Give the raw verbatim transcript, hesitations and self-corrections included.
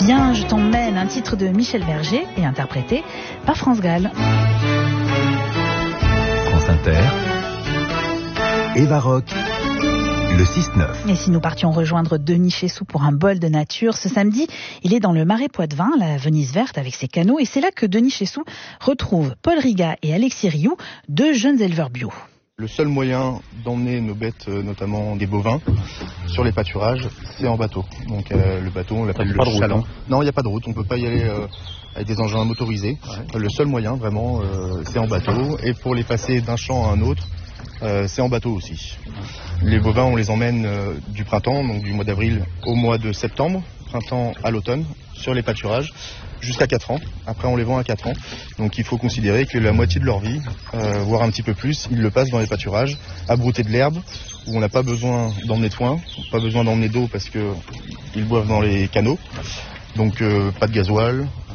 Viens, je t'emmène, un titre de Michel Berger et interprété par France Gall. France Inter, Eva Rock, le six neuf. Et si nous partions rejoindre Denis Chessou pour un bol de nature, ce samedi, il est dans le Marais Poitevin, la Venise verte avec ses canaux, et c'est là que Denis Chessou retrouve Paul Riga et Alexis Rioux, deux jeunes éleveurs bio. Le seul moyen d'emmener nos bêtes, notamment des bovins, sur les pâturages, c'est en bateau. Donc euh, le bateau, on l'appelle le chaland. Non, il n'y a pas de route, on ne peut pas y aller euh, avec des engins motorisés. Ouais. Le seul moyen, vraiment, euh, c'est en bateau. Et pour les passer d'un champ à un autre, euh, c'est en bateau aussi. Les bovins, on les emmène euh, du printemps, donc du mois d'avril au mois de septembre, printemps à l'automne, sur les pâturages, jusqu'à quatre ans. Après, on les vend à quatre ans. Donc il faut considérer que la moitié de leur vie, euh, voire un petit peu plus, ils le passent dans les pâturages, à brouter de l'herbe, où on n'a pas besoin d'emmener de foin, pas besoin d'emmener d'eau parce qu'ils boivent dans les canaux. Donc euh, pas de gasoil,